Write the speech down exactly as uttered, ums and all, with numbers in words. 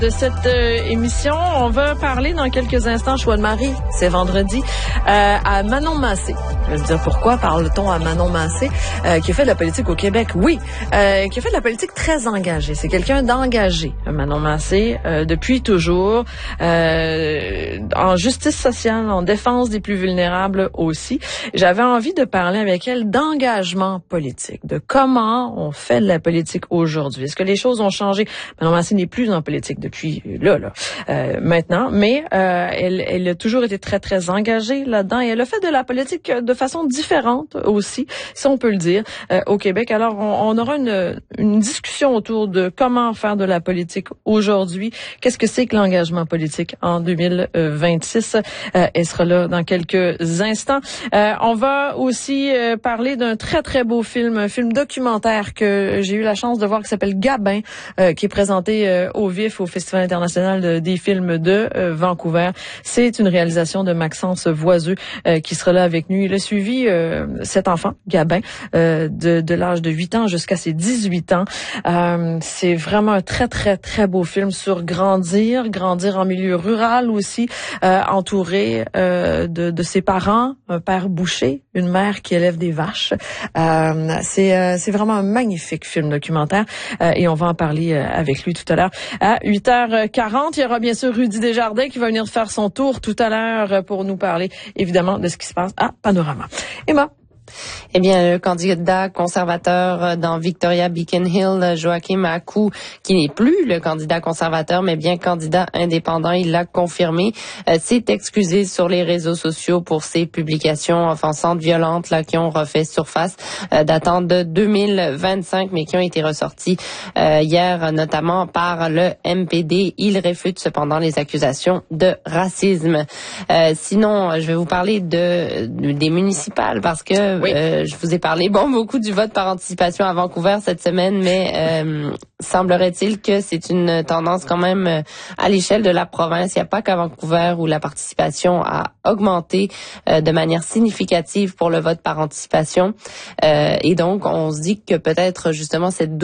De cette euh, émission, on va parler dans quelques instants, choix de Marie, c'est vendredi, euh, à Manon Massé. Je vais vous dire pourquoi parle-t-on à Manon Massé, euh, qui a fait de la politique au Québec, oui, euh, qui a fait de la politique très engagée. C'est quelqu'un d'engagé, Manon Massé, euh, depuis toujours, euh, en justice sociale, en défense des plus vulnérables aussi. J'avais envie de parler avec elle d'engagement politique, de comment on fait de la politique aujourd'hui. Est-ce que les choses ont changé? Manon Massé n'est plus en politique depuis là, là, euh, maintenant, mais euh, elle, elle a toujours été très, très engagée là-dedans et elle a fait de la politique de façon différente aussi, si on peut le dire, euh, au Québec. Alors, on, on aura une, une discussion autour de comment faire de la politique aujourd'hui. Qu'est-ce que c'est que l'engagement politique en deux mille vingt-six? Euh, elle sera là dans quelques instants. Euh, on va aussi euh, parler d'un très, très beau film, un film documentaire que j'ai eu la chance de voir qui s'appelle Gabin, euh, qui est présenté euh, au vif au Festival international des films de euh, Vancouver. C'est une réalisation de Maxence Voiseux euh, qui sera là avec nous. Il a suivi euh, cet enfant, Gabin, euh, de, de l'âge de huit ans jusqu'à ses dix-huit ans. Euh, c'est vraiment un très, très, très beau film sur grandir, grandir en milieu rural aussi, euh, entouré euh, de, de ses parents, un père boucher, une mère qui élève des vaches. Euh, c'est, euh, c'est vraiment un magnifique film documentaire euh, et on va en parler euh, avec lui tout à l'heure. À huit heures quarante, il y aura bien sûr Rudy Desjardins qui va venir faire son tour tout à l'heure pour nous parler évidemment de ce qui se passe à Panorama. Emma? Eh bien, le candidat conservateur dans Victoria Beacon Hill, Joachim Aku, qui n'est plus le candidat conservateur, mais bien candidat indépendant, il l'a confirmé, euh, s'est excusé sur les réseaux sociaux pour ses publications offensantes, violentes, là, qui ont refait surface, euh, datant de deux mille vingt-cinq, mais qui ont été ressorties euh, hier, notamment par le M P D. Il réfute cependant les accusations de racisme. Euh, sinon, je vais vous parler de, de des municipales, parce que Oui. Euh, je vous ai parlé bon beaucoup du vote par anticipation à Vancouver cette semaine, mais euh, semblerait-il que c'est une tendance quand même euh, à l'échelle de la province. Il n'y a pas qu'à Vancouver où la participation a augmenté euh, de manière significative pour le vote par anticipation. Euh, et donc, on se dit que peut-être justement cette